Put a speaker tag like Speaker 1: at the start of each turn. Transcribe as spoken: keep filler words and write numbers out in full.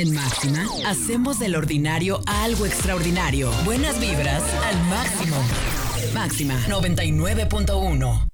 Speaker 1: En Máxima, hacemos del ordinario algo extraordinario. Buenas vibras al máximo. Máxima noventa y nueve punto uno.